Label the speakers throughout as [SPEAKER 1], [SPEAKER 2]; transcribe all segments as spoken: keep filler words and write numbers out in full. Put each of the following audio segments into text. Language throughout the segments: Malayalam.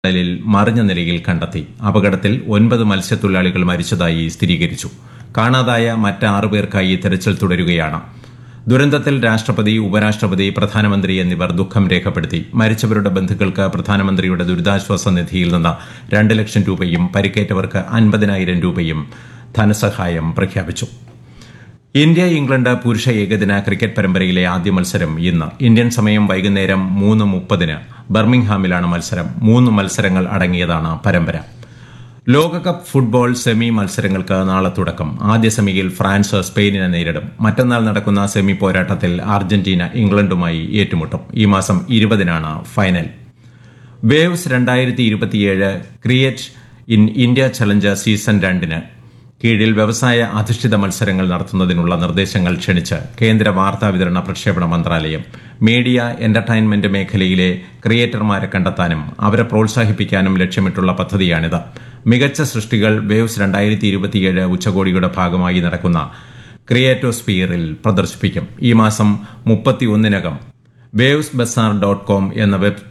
[SPEAKER 1] കടലിൽ മറിഞ്ഞ നിലയിൽ കണ്ടെത്തി. അപകടത്തിൽ ഒൻപത് മത്സ്യത്തൊഴിലാളികൾ മരിച്ചതായി സ്ഥിരീകരിച്ചു. കാണാതായ മറ്റ് ആറുപേർക്കായി തെരച്ചിൽ തുടരുകയാണ്. ദുരന്തത്തിൽ രാഷ്ട്രപതി, ഉപരാഷ്ട്രപതി, പ്രധാനമന്ത്രി എന്നിവർ ദുഃഖം രേഖപ്പെടുത്തി. മരിച്ചവരുടെ ബന്ധുക്കൾക്ക് പ്രധാനമന്ത്രിയുടെ ദുരിതാശ്വാസ നിധിയിൽ നിന്ന് രണ്ട് ലക്ഷം രൂപയും പരിക്കേറ്റവർക്ക് അൻപതിനായിരം രൂപയും ധനസഹായം പ്രഖ്യാപിച്ചു. ഇന്ത്യ ഇംഗ്ലണ്ട് പുരുഷ ഏകദിന ക്രിക്കറ്റ് പരമ്പരയിലെ ആദ്യ മത്സരം ഇന്ന്. ഇന്ത്യൻ സമയം വൈകുന്നേരം മൂന്ന് മുപ്പതിന് ബർമിംഗ്ഹാമിലാണ് മത്സരം. മൂന്ന് മത്സരങ്ങൾ അടങ്ങിയതാണ് പരമ്പര. ലോകകപ്പ് ഫുട്ബോൾ സെമി മത്സരങ്ങൾക്ക് നാളെ തുടക്കം. ആദ്യ സെമിയിൽ ഫ്രാൻസ് സ്പെയിനിനെ നേരിടും. മറ്റന്നാൾ നടക്കുന്ന സെമി പോരാട്ടത്തിൽ അർജന്റീന ഇംഗ്ലണ്ടുമായി ഏറ്റുമുട്ടും. ഈ മാസം ഇരുപതിനാണ് ഫൈനൽ. വേവ്സ് രണ്ടായിരത്തി ഇരുപത്തിയേഴ് create in India challenge season രണ്ടിന് കീഴിൽ വ്യവസായ അധിഷ്ഠിത മത്സരങ്ങൾ നടത്തുന്നതിനുള്ള നിർദ്ദേശങ്ങൾ ക്ഷണിച്ച് കേന്ദ്ര വാർത്താവിതരണ പ്രക്ഷേപണ മന്ത്രാലയം. മീഡിയ, എന്റർടൈൻമെന്റ് മേഖലയിലെ ക്രിയേറ്റർമാരെ കണ്ടെത്താനും അവരെ പ്രോത്സാഹിപ്പിക്കാനും ലക്ഷ്യമിട്ടുള്ള പദ്ധതിയാണിത്. മികച്ച സൃഷ്ടികൾ വേവ്സ് രണ്ടായിരത്തി ഇരുപത്തിയേഴ് ഉച്ചകോടിയുടെ ഭാഗമായി നടക്കുന്ന ക്രിയേറ്റോസ്ഫിയറിൽ പ്രദർശിപ്പിക്കും. ഈ മാസം മുപ്പത്തിയൊന്നിനകം വേവ്സ് ബസാർ ഡോട്ട് കോം എന്ന വെബ്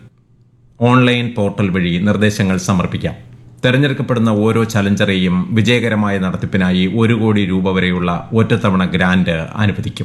[SPEAKER 1] ഓൺലൈൻ പോർട്ടൽ വഴി നിർദ്ദേശങ്ങൾ സമർപ്പിക്കാം. തെരഞ്ഞെടുക്കപ്പെടുന്ന ഓരോ ചലഞ്ചറെയും വിജയകരമായ നടത്തിപ്പിനായി ഒരു കോടി രൂപ വരെയുള്ള ഒറ്റത്തവണ ഗ്രാന്റ് അനുവദിക്കും.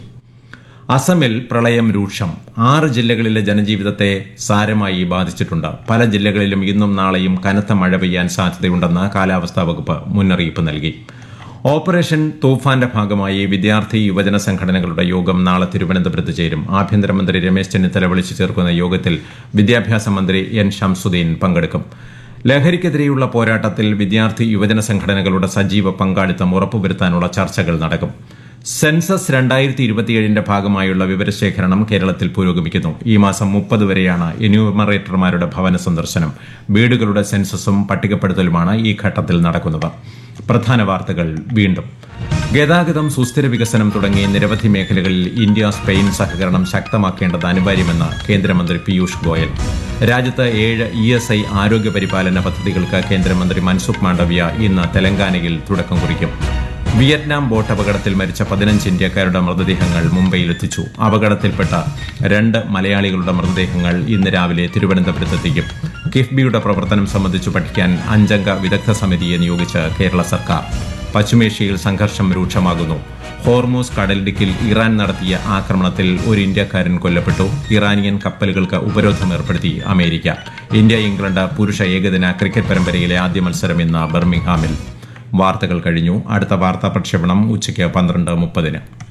[SPEAKER 1] അസമിൽ പ്രളയം രൂക്ഷം. ആറ് ജില്ലകളിലെ ജനജീവിതത്തെ സാരമായി ബാധിച്ചിട്ടുണ്ട്. പല ജില്ലകളിലും ഇന്നും നാളെയും കനത്ത മഴ പെയ്യാൻ സാധ്യതയുണ്ടെന്ന് കാലാവസ്ഥാ വകുപ്പ് മുന്നറിയിപ്പ് നൽകി. ഓപ്പറേഷൻ തൂഫാന്റെ ഭാഗമായി വിദ്യാർത്ഥി യുവജന സംഘടനകളുടെ യോഗം നാളെ തിരുവനന്തപുരത്ത് ചേരും. ആഭ്യന്തരമന്ത്രി രമേശ് ചെന്നിത്തല വിളിച്ചു ചേർക്കുന്ന യോഗത്തിൽ വിദ്യാഭ്യാസ മന്ത്രി എൻ ഷംസുദ്ദീൻ പങ്കെടുക്കും. ലഹരിക്കെതിരെയുള്ള പോരാട്ടത്തിൽ വിദ്യാർത്ഥി യുവജന സംഘടനകളുടെ സജീവ പങ്കാളിത്തം ഉറപ്പുവരുത്താനുള്ള ചർച്ചകൾ നടക്കും. സെൻസസ് രണ്ടായിരത്തി ഇരുപത്തിയേഴിന്റെ ഭാഗമായുള്ള വിവരശേഖരണം കേരളത്തിൽ പുരോഗമിക്കുന്നു. ഈ മാസം മുപ്പത് വരെയാണ് എന്യൂമറേറ്റർമാരുടെ ഭവന സന്ദർശനം. വീടുകളുടെ സെൻസസും പട്ടികപ്പെടുത്തലുമാണ് ഈ ഘട്ടത്തിൽ നടക്കുന്നത്. പ്രധാന വാർത്തകൾ വീണ്ടും. ഗതാഗതം, സുസ്ഥിര വികസനം തുടങ്ങി നിരവധി മേഖലകളിൽ ഇന്ത്യ സ്പെയിൻ സഹകരണം ശക്തമാക്കേണ്ടത് അനിവാര്യമെന്ന് കേന്ദ്രമന്ത്രി പീയൂഷ് ഗോയൽ. രാജ്യത്ത് ഏഴ് ഇ എസ് ഐ ആരോഗ്യ പരിപാലന പദ്ധതികൾക്ക് കേന്ദ്രമന്ത്രി മൻസുഖ് മാണ്ഡവ്യ ഇന്ന് തെലങ്കാനയിൽ തുടക്കം കുറിക്കും. വിയറ്റ്നാം ബോട്ട് അപകടത്തിൽ മരിച്ച പതിനഞ്ച് ഇന്ത്യക്കാരുടെ മൃതദേഹങ്ങൾ മുംബൈയിലെത്തിച്ചു. അപകടത്തിൽപ്പെട്ട രണ്ട് മലയാളികളുടെ മൃതദേഹങ്ങൾ ഇന്ന് രാവിലെ തിരുവനന്തപുരത്തെത്തിക്കും. കിഫ്ബിയുടെ പ്രവർത്തനം സംബന്ധിച്ചു പഠിക്കാൻ അഞ്ചംഗ വിദഗ്ധ സമിതിയെ നിയോഗിച്ച് കേരള സർക്കാർ. പശ്ചിമേഷ്യയിൽ സംഘർഷം രൂക്ഷമാകുന്നു. ഹോർമൂസ് കടലിടുക്കിൽ ഇറാൻ നടത്തിയ ആക്രമണത്തിൽ ഒരു ഇന്ത്യക്കാരൻ കൊല്ലപ്പെട്ടു. ഇറാനിയൻ കപ്പലുകൾക്ക് ഉപരോധം ഏർപ്പെടുത്തി അമേരിക്ക. ഇന്ത്യ ഇംഗ്ലണ്ട് പുരുഷ ഏകദിന ക്രിക്കറ്റ് പരമ്പരയിലെ ആദ്യ മത്സരം ഇന്ന് ബർമിംഗ്ഹാമിൽ. വാർത്തകൾ കഴിഞ്ഞു. അടുത്ത വാർത്താ പ്രക്ഷേപണം ഉച്ചയ്ക്ക് പന്ത്രണ്ട് മുപ്പതിന്.